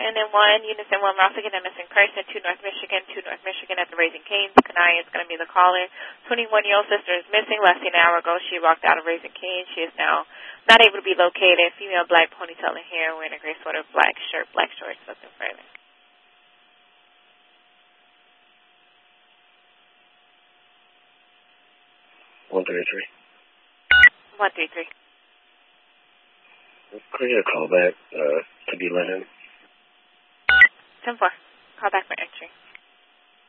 And then 1, Unison 1, Ross again, a missing person, 2 North Michigan at the Raising Cane's. Kanaya is going to be the caller. 21-year-old sister is missing less than an hour ago. She walked out of Raising Cane's. She is now not able to be located. Female, black ponytail and hair, wearing a gray sweater, black shirt, black shorts, nothing further. 133. 133. Could you call back to be let in? 10-4. Call back for entry.